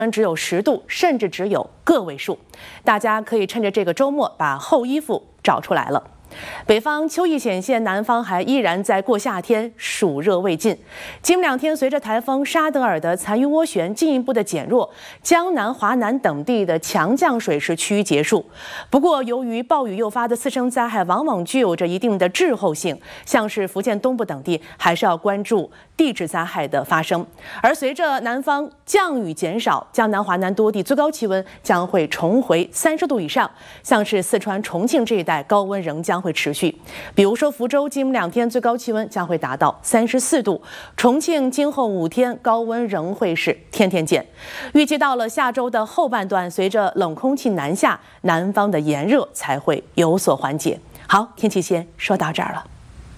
只有10度，甚至只有个位数。大家可以趁着这个周末把厚衣服找出来了。北方秋意显现，南方还依然在过夏天，暑热未尽。今明2天，随着台风沙德尔的残余涡旋进一步的减弱，江南、华南等地的强降水是趋于结束。不过，由于暴雨诱发的次生灾害往往具有着一定的滞后性，像是福建东部等地还是要关注地质灾害的发生。而随着南方降雨减少，江南、华南多地最高气温将会重回30度以上，像是四川、重庆这一带高温仍将会持续。比如说福州今明2天最高气温将会达到34度，重庆今后5天高温仍会是天天见。预计到了下周的后半段，随着冷空气南下，南方的炎热才会有所缓解。好，天气先说到这儿了。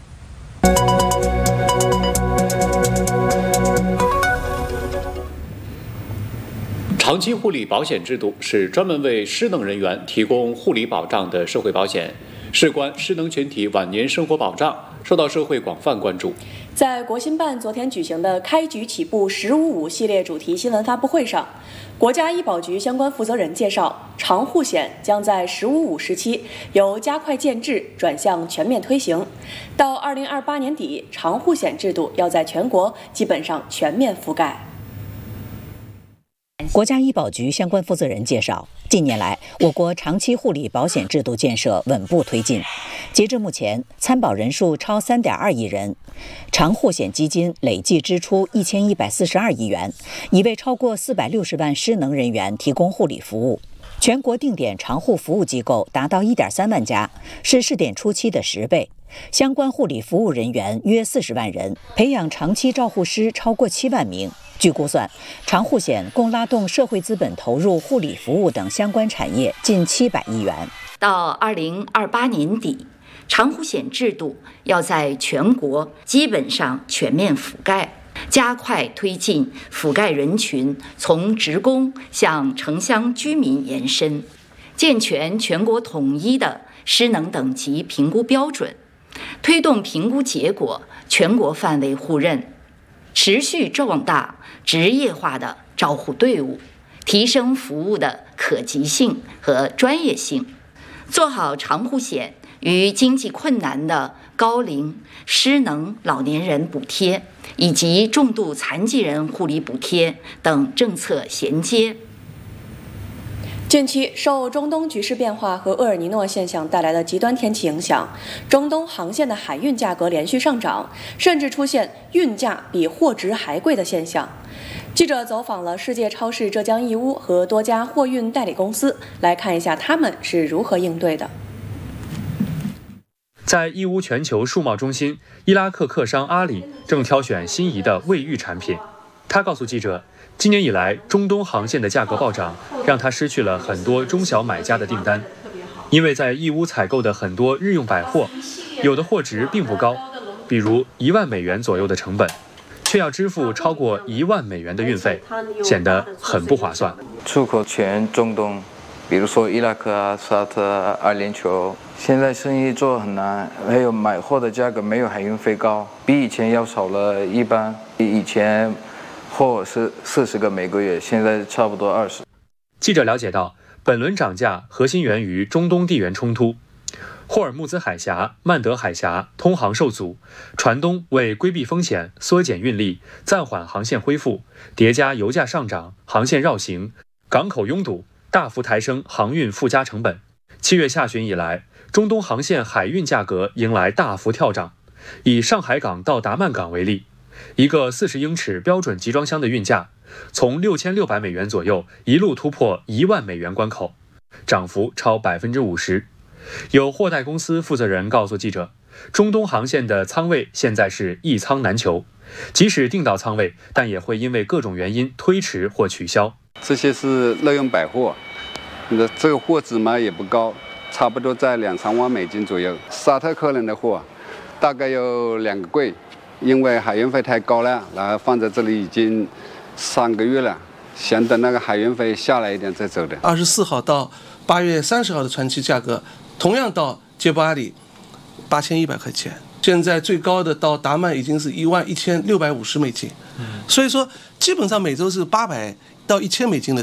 长期护理保险制度是专门为失能人员提供护理保障的社会保险，事关失能群体晚年生活保障，受到社会广泛关注。 在国新办昨天举行的开局起步“1055”系列主题新闻发布会上，国家医保局相关负责人介绍，长护险将在“1055”时期由加快建制转向全面推行，到2028年底，长护险制度要在全国基本上全面覆盖。 国家医保局相关负责人介绍，近年来，我国长期护理保险制度建设稳步推进。截至目前，参保人数超3.2亿人，长护险基金累计支出1142亿元，已为超过460万失能人员提供护理服务。全国定点长护服务机构达到1.3万家，是试点初期的10倍。相关护理服务人员约40万人，培养长期照护师超过7万名。据估算，长护险共拉动社会资本投入护理服务等相关产业近700亿元。 到2028年底，长护险制度要在全国基本上全面覆盖，加快推进覆盖人群从职工向城乡居民延伸，健全全国统一的失能等级评估标准，推动评估结果全国范围互认，持续壮大职业化的照护队伍，提升服务的可及性和专业性，做好长护险与经济困难的高龄、失能老年人补贴以及重度残疾人护理补贴等政策衔接。 近期受中东局势变化和厄尔尼诺现象带来的极端天气影响，中东航线的海运价格连续上涨，甚至出现运价比货值还贵的现象。记者走访了世界超市浙江义乌和多家货运代理公司，来看一下他们是如何应对的。 在义乌全球数贸中心，伊拉克客商阿里正挑选心仪的卫浴产品。他告诉记者，今年以来，中东航线的价格暴涨，让他失去了很多中小买家的订单。因为在义乌采购的很多日用百货，有的货值并不高，比如1万美元左右的成本，却要支付超过1万美元的运费，显得很不划算。 出口全中东，比如说伊拉克啊、沙特啊、阿联酋，现在生意做很难，还有买货的价格没有海运费高，比以前要少了一半。以前货是40个每个月，现在差不多20。 记者了解到，本轮涨价核心源于中东地缘冲突，霍尔木兹海峡、曼德海峡通航受阻，船东为规避风险缩减运力，暂缓航线恢复，叠加油价上涨、航线绕行、港口拥堵，大幅抬升航运附加成本。7月下旬以来，中东航线海运价格迎来大幅跳涨。以上海港到达曼港为例，一个40英尺标准集装箱的运价从6600美元左右一路突破1万美元关口，涨幅超50%。有货代公司负责人告诉记者，中东航线的舱位现在是一舱难求，即使订到舱位，但也会因为各种原因推迟或取消。 这些是日用百货，这个货值嘛也不高，差不多在2-3万美金左右。沙特客人的货大概有2个柜，因为海运费太高了，然后放在这里已经3个月了，想等那个海运费下来一点再走的。 24号到8月30号的船期价格，同样到杰布阿里8100块钱， 现在最高的到达曼已经是11650美金，所以说基本上每周是800到1000美金的。